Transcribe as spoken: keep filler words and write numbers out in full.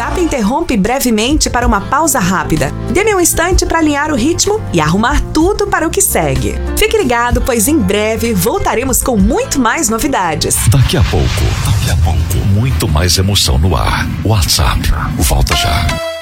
WhatsApp interrompe brevemente para uma pausa rápida. Dê-me um instante para alinhar o ritmo e arrumar tudo para o que segue. Fique ligado, pois em breve voltaremos com muito mais novidades. Daqui a pouco, daqui a pouco, muito mais emoção no ar. WhatsApp, volta já.